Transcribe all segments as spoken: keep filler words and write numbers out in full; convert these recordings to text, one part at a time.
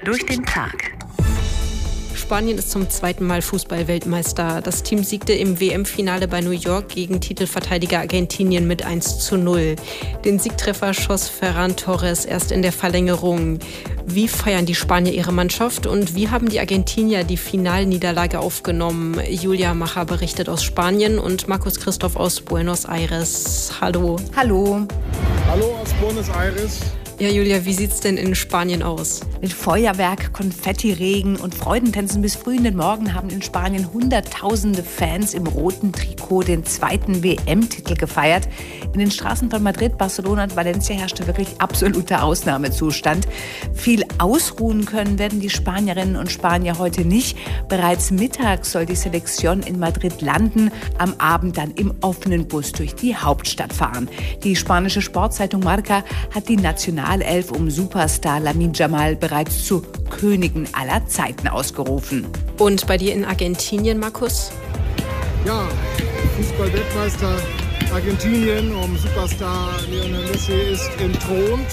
durch den Tag. Spanien ist zum zweiten Mal Fußball-Weltmeister. Das Team siegte im W M-Finale bei New York gegen Titelverteidiger Argentinien mit eins zu null. Den Siegtreffer schoss Ferran Torres erst in der Verlängerung. Wie feiern die Spanier ihre Mannschaft und wie haben die Argentinier die Finalniederlage aufgenommen? Julia Macher berichtet aus Spanien und Markus Christoph aus Buenos Aires. Hallo. Hallo. Hallo aus Buenos Aires. Ja, Julia, wie sieht's denn in Spanien aus? Mit Feuerwerk, Konfettiregen und Freudentänzen bis früh in den Morgen haben in Spanien hunderttausende Fans im roten Trikot den zweiten W M-Titel gefeiert. In den Straßen von Madrid, Barcelona und Valencia herrschte wirklich absoluter Ausnahmezustand. Viel ausruhen können werden die Spanierinnen und Spanier heute nicht. Bereits mittags soll die Selección in Madrid landen, am Abend dann im offenen Bus durch die Hauptstadt fahren. Die spanische Sportzeitung Marca hat die National Elf um Superstar Lamine Yamal bereits zu Königin aller Zeiten ausgerufen. Und bei dir in Argentinien, Markus? Ja, Fußball-Weltmeister Argentinien um Superstar Lionel Messi ist entthront.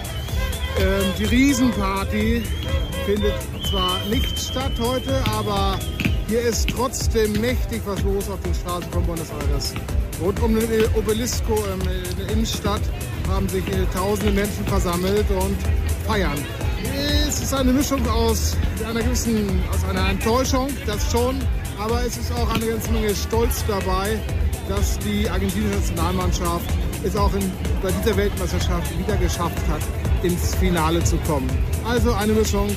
Ähm, die Riesenparty findet zwar nicht statt heute, aber hier ist trotzdem mächtig was los auf den Straßen von Buenos Aires. Rund um den Obelisco in der Innenstadt haben sich tausende Menschen versammelt und feiern. Es ist eine Mischung aus einer gewissen, aus einer Enttäuschung, das schon, aber es ist auch eine ganze Menge Stolz dabei, dass die argentinische Nationalmannschaft es auch in, bei dieser Weltmeisterschaft wieder geschafft hat, ins Finale zu kommen. Also eine Mischung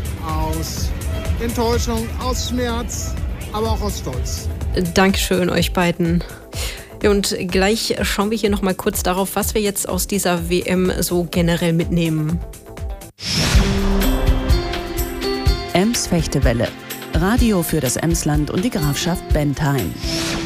aus Enttäuschung, aus Schmerz, aber auch aus Stolz. Dankeschön euch beiden. Und gleich schauen wir hier noch mal kurz darauf, was wir jetzt aus dieser W M so generell mitnehmen. Ems Fechtewelle. Radio für das Emsland und die Grafschaft Bentheim.